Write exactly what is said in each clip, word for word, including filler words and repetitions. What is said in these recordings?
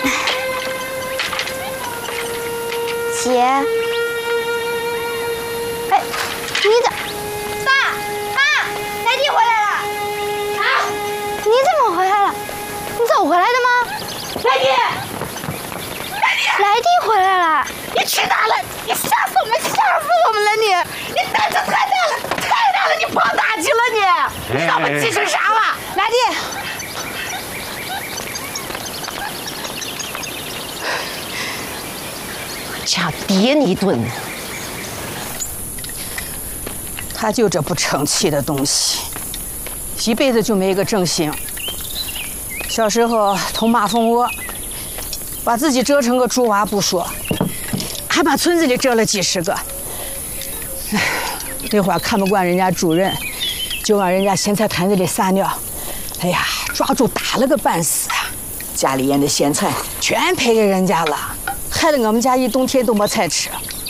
姐，哎，你怎？爸，妈，来弟回来了！啊，你怎么回来了？你走回来的吗？ 来弟，来弟， 来弟回来了！ 你去哪了？你吓死我们，吓死我们了你！你胆子太大了，太大了！你跑哪去了你？你让我们急成啥了？来弟。 掐爹你一顿！ 他就这不成器的东西，一辈子就没个正形。小时候偷马蜂窝，把自己折成个猪娃不说，还把村子里折了几十个。哎，那会儿看不惯人家主任，就往人家咸菜坛子里撒尿，哎呀，抓住打了个半死，家里腌的咸菜全赔给人家了。 害得我们家一冬天都没菜吃。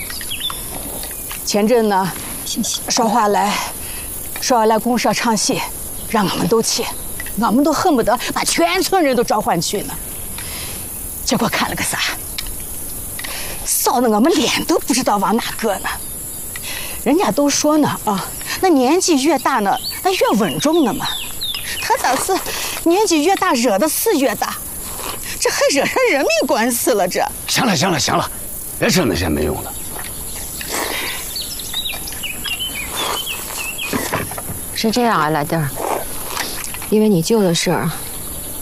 前阵呢，少华来，少华来公社唱戏，让我们都去，我们都恨不得把全村人都召唤去呢。结果看了个啥？臊得我们脸都不知道往哪搁呢。人家都说呢啊，那年纪越大呢，那越稳重呢嘛。他咋是年纪越大惹的事越大？ 这还惹上人命官司了，这行了行了行了，别说那些没用的。 是这样啊，老弟儿，因为你舅的事儿，